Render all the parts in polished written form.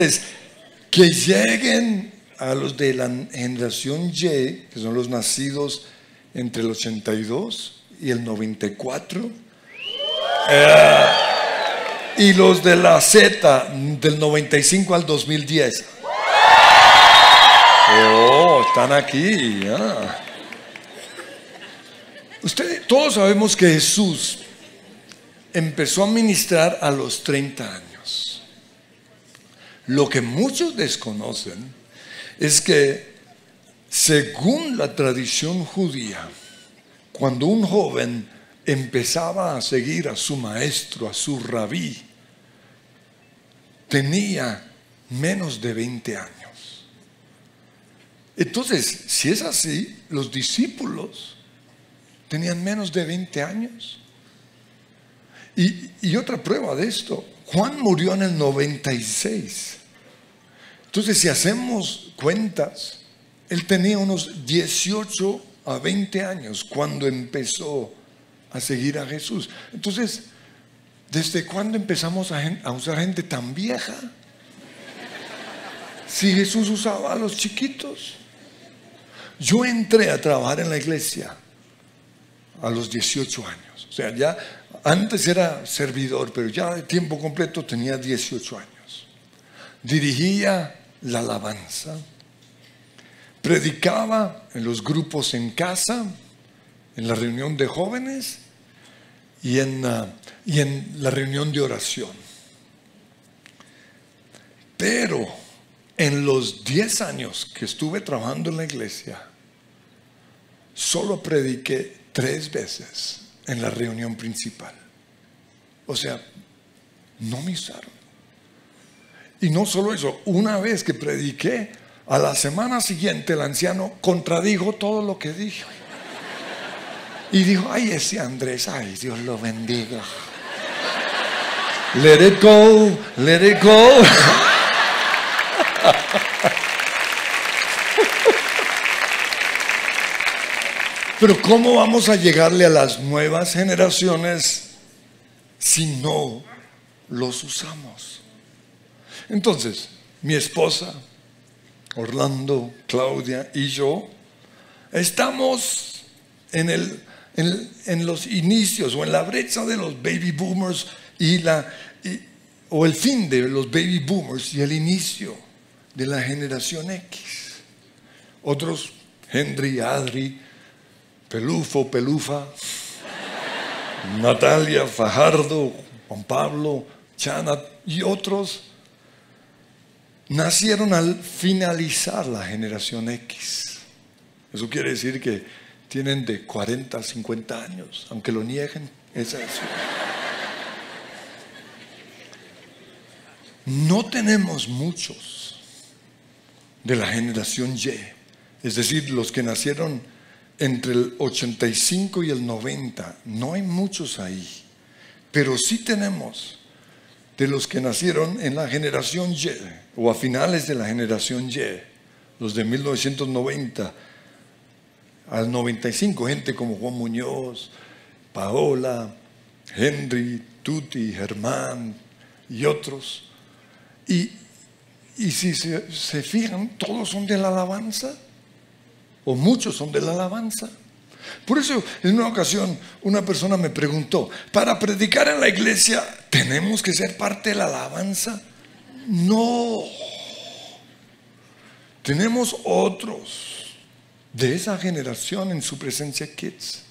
Es que lleguen a los de la generación Y, que son los nacidos entre el 82 y el 94, y los de la Z del 95 al 2010. Oh, están aquí. Todos sabemos que Jesús empezó a ministrar a los 30 años. Lo que muchos desconocen es que, según la tradición judía, cuando un joven empezaba a seguir a su maestro, a su rabí, tenía menos de 20 años. Entonces, si es así, los discípulos tenían menos de 20 años. Y otra prueba de esto, Juan murió en el 96. Entonces, si hacemos cuentas, él tenía unos 18 a 20 años cuando empezó a seguir a Jesús. Entonces, ¿desde cuándo empezamos a usar gente tan vieja? Si Jesús usaba a los chiquitos. Yo entré a trabajar en la iglesia a los 18 años. O sea, ya antes era servidor, pero ya de tiempo completo tenía 18 años. Dirigía la alabanza, predicaba en los grupos en casa, en la reunión de jóvenes y en la reunión de oración. Pero en los 10 años que estuve trabajando en la iglesia, solo prediqué 3 veces en la reunión principal. O sea, no me usaron. Y no solo eso, una vez que prediqué, a la semana siguiente el anciano contradijo todo lo que dije. Y dijo, ay, ese Andrés, ay, Dios lo bendiga. Let it go, let it go. Pero ¿cómo vamos a llegarle a las nuevas generaciones si no los usamos? Entonces, mi esposa, Orlando, Claudia y yo estamos en los inicios o en la brecha de los baby boomers o el fin de los baby boomers y el inicio de la generación X. Otros, Henry, Adri, Pelufo, Pelufa, Natalia, Fajardo, Juan Pablo, Chana y otros nacieron al finalizar la generación X. Eso quiere decir que tienen de 40 a 50 años, aunque lo nieguen, es eso. No tenemos muchos de la generación Y, es decir, los que nacieron entre el 85 y el 90, no hay muchos ahí, pero sí tenemos de los que nacieron en la generación Y o a finales de la generación Y, los de 1990 al 95, gente como Juan Muñoz, Paola, Henry, Tuti, Germán y otros. Y si se fijan, todos son de la alabanza, o muchos son de la alabanza. Por eso, en una ocasión, una persona me preguntó, ¿para predicar en la iglesia tenemos que ser parte de la alabanza? No. Tenemos otros de esa generación en su presencia Kids,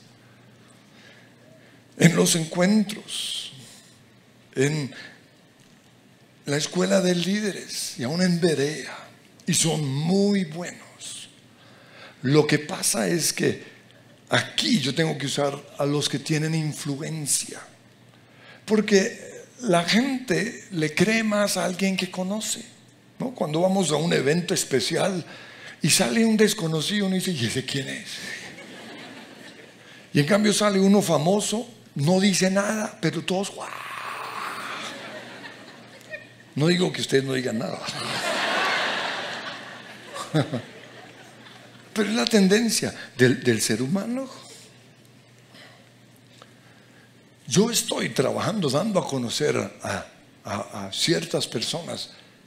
en los encuentros, en la escuela de líderes y aún en Berea, y son muy buenos. Lo que pasa es que aquí yo tengo que usar a los que tienen influencia, porque la gente le cree más a alguien que conoce, ¿no? Cuando vamos a un evento especial y sale un desconocido, uno dice, ¿y ese quién es? Y en cambio sale uno famoso, no dice nada, pero todos, ¡guau! No digo que ustedes no digan nada. Pero es la tendencia del ser humano. Yo estoy trabajando, dando a conocer a ciertas personas